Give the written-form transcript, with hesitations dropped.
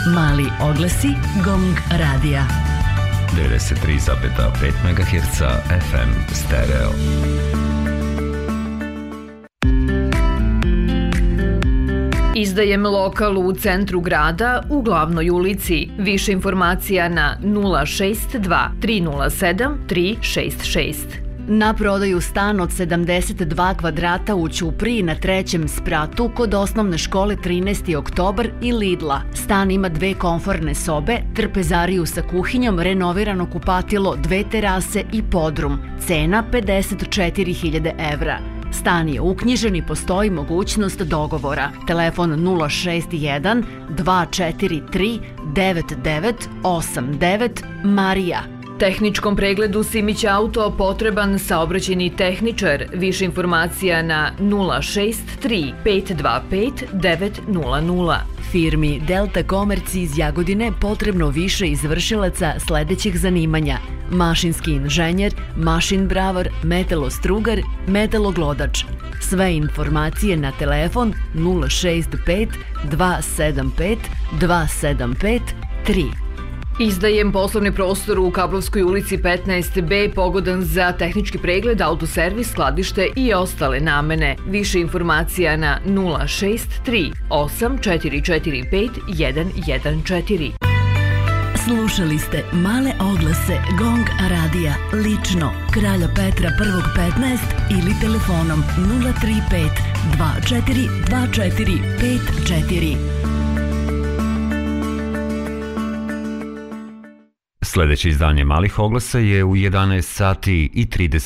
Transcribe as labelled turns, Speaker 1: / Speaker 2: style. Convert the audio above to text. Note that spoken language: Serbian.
Speaker 1: Mali oglasi GONG radija.
Speaker 2: 93,5 MHz FM stereo.
Speaker 3: Izdajem lokal u centru grada u glavnoj ulici. Više informacija na 062 307 366.
Speaker 1: Na prodaju stan od 72 kvadrata u Ćupriji na 3. spratu kod osnovne škole 13. oktobar i Lidla. Stan ima 2 komforne sobe, trpezariju sa kuhinjom, renovirano kupatilo, 2 terase i podrum. Cena 54.000 evra. Stan je uknjižen i postoji mogućnost dogovora. Telefon 061 243 9989 Marija.
Speaker 3: Tehničkom pregledu Simić Auto potreban saobraćajni tehničar. Više informacija na 063 525 900.
Speaker 1: Firmi Delta Komerci iz Jagodine potrebno više izvršilaca sledećih zanimanja: mašinski inženjer, mašin bravar, metalostrugar, metaloglodač. Sve informacije na telefon 065 275 275 3.
Speaker 3: Izdajem poslovni prostor u Kablovskoj ulici 15B, pogodan za tehnički pregled, autoservis, skladište i ostale namene. Više informacija na 063 8445 114.
Speaker 1: Slušali ste male oglase GONG radija, lično Kralja Petra I 15 ili telefonom 035 24 24 54.
Speaker 2: Sljedeće izdanje malih oglasa je u 11 sati i 30